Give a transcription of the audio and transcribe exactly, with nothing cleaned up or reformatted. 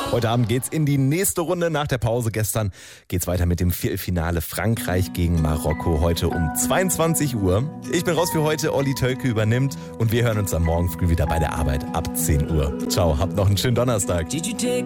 Heute Abend geht's in die nächste Runde. Nach der Pause gestern geht's weiter mit dem Viertelfinale Frankreich gegen Marokko. Heute um zweiundzwanzig Uhr. Ich bin raus für heute. Olli Tölke übernimmt. Und wir hören uns am Morgen früh wieder bei der Arbeit ab zehn Uhr. Ciao, habt noch einen schönen Donnerstag.